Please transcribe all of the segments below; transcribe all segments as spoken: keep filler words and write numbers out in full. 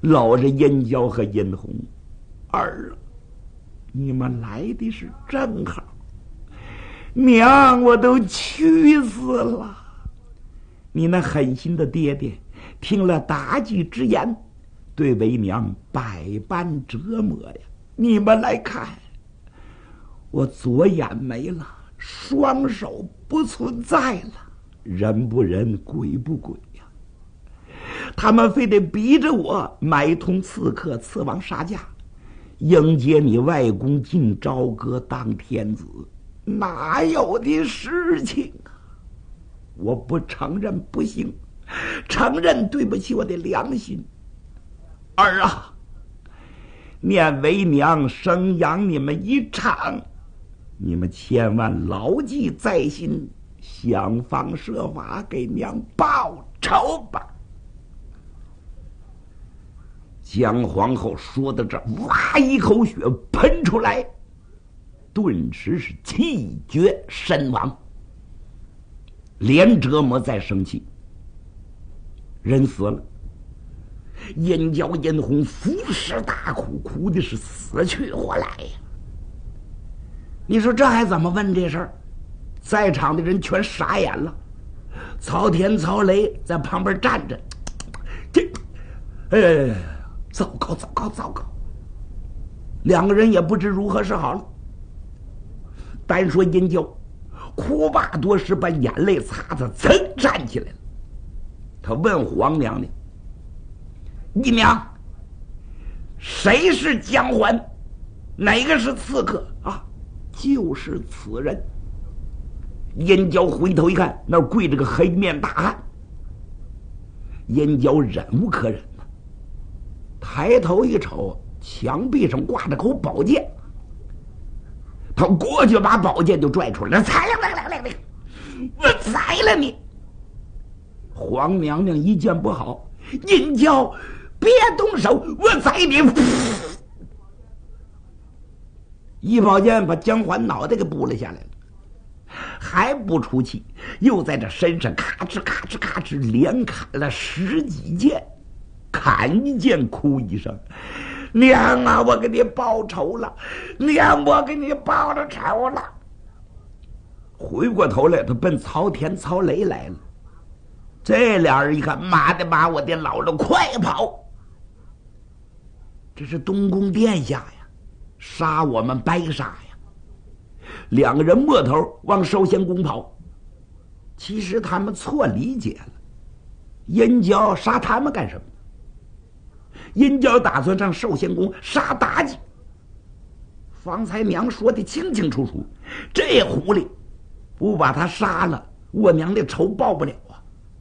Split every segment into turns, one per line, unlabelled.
搂着殷郊和殷红，儿啊，你们来的是正好，娘我都屈死了。你那狠心的爹爹听了妲己之言，对为娘百般折磨呀。你们来看，我左眼没了，双手不存在了，人不人鬼不鬼呀。他们非得逼着我买通刺客，刺王杀驾，迎接你外公进朝歌当天子，哪有的事情啊！我不承认不行，承认对不起我的良心。儿啊，念为娘生养你们一场，你们千万牢记在心，想方设法给娘报仇吧。姜皇后说到这，哇，一口血喷出来，顿时是气绝身亡。连折磨再生气，人死了，殷郊殷红伏尸大哭，哭的是死去活来呀。你说这还怎么问这事儿？在场的人全傻眼了。曹天、曹雷在旁边站着，这，哎，糟糕，糟糕，糟糕！两个人也不知如何是好了。单说殷郊，哭罢多时，把眼泪擦擦，噌站起来了。他问皇娘娘：“姨娘，谁是姜环？哪个是刺客啊？”就是此人。殷郊回头一看，那儿跪着个黑面大汉。殷郊忍无可忍了，抬头一瞅，墙壁上挂着口宝剑。他过去把宝剑就拽出来了，裁了，来来来来，我裁了你！皇娘娘一见不好，殷郊，别动手，我裁你！一宝剑把姜环脑袋给拨了下来了，还不出气，又在这身上咔哧咔哧咔哧连砍了十几剑，砍一剑哭一声。娘啊，我给你报仇了！娘，我给你报了仇了！回过头来，他奔曹田、曹雷来了。这俩人一看，妈的妈，我的老了，快跑！这是东宫殿下呀，杀我们白杀呀！两个人摸头往寿仙宫跑。其实他们错理解了，殷郊杀他们干什么？殷郊打算上寿仙宫杀妲己。方才娘说的清清楚楚，这狐狸不把他杀了，我娘的仇报不了啊。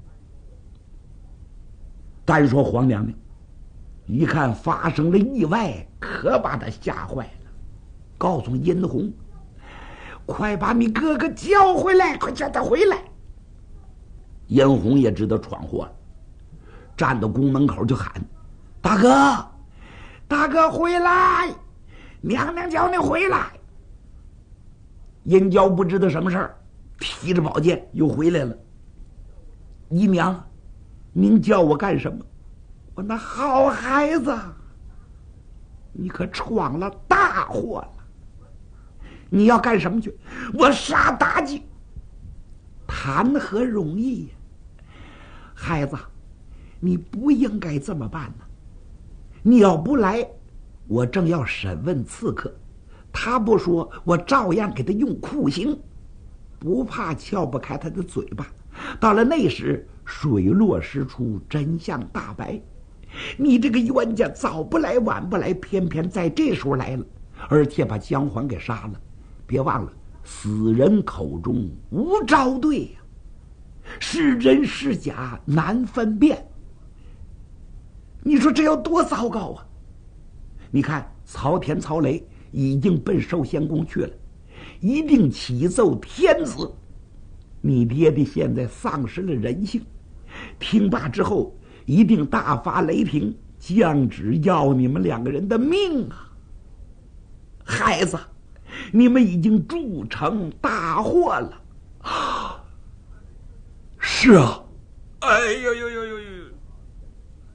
单说皇娘娘一看发生了意外，可把他吓坏了，告诉殷红：“快把你哥哥叫回来，快叫他回来！”殷红也知道闯祸了，站到宫门口就喊：“大哥，大哥回来！娘娘叫你回来！”殷郊不知道什么事儿，提着宝剑又回来了。“姨娘，您叫我干什么？”“我那好孩子，你可闯了大祸了！你要干什么去？”“我杀妲己。”“谈何容易呀！孩子，你不应该这么办呢。你要不来，我正要审问刺客，他不说，我照样给他用酷刑，不怕撬不开他的嘴巴。到了那时，水落石出，真相大白。你这个冤家早不来晚不来，偏偏在这时候来了，而且把姜环给杀了。别忘了，死人口中无招对呀，是真是假难分辨。你说这要多糟糕啊！你看曹田、曹雷已经奔寿仙宫去了，一定启奏天子。你爹爹现在丧失了人性，听罢之后一定大发雷霆，降旨要你们两个人的命啊！孩子，你们已经铸成大祸了。”“是啊。”“哎呦呦呦呦呦！